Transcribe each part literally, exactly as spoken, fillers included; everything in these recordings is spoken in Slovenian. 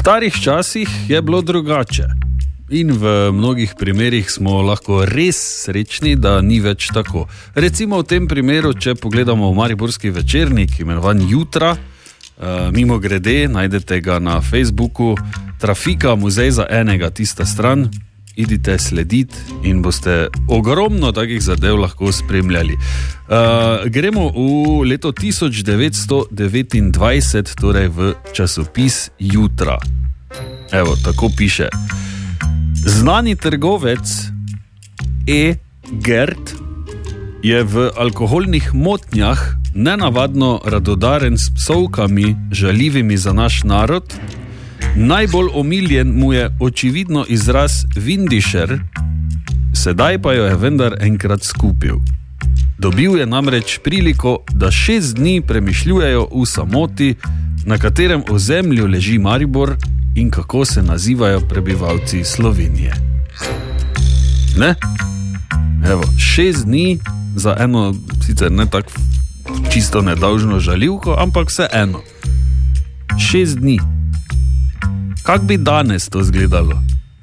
starih časih je bilo drugače in v mnogih primerih smo lahko res srečni, da ni več tako. Recimo v tem primeru, če pogledamo v mariborski večernik, imenovan Jutra, uh, mimo grede, najdete ga na Facebooku, Trafika, muzej za enega, tista stran, idite slediti in boste ogromno takih zadev lahko spremljali. Uh, gremo v leto tisoč devetsto devetindvajset, torej v časopis Jutra. Evo, tako piše. Znani trgovec E. Gert je v alkoholnih motnjah nenavadno radodaren s psovkami, žaljivimi za naš narod. Najbolj omiljen mu je očividno izraz vindišer, sedaj pa jo je vendar enkrat skupil. Dobil je namreč priliko, da šest dni premišljujejo v samoti, na katerem ozemlju leži Maribor in kako se nazivajo prebivalci Slovenije. Ne? Evo, šest dni za eno, sicer ne tako čisto nedolžno žaljivko, ampak vse eno. Šest dni. Kak bi danes to izgledalo?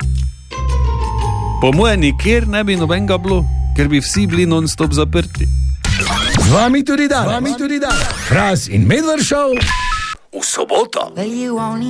Po moje nikjer ne bi nobenega bilo, ker bi vsi bili non-stop zaprti. Z vami tudi dan, z vami tudi dan. Fras in Medvard Show v soboto.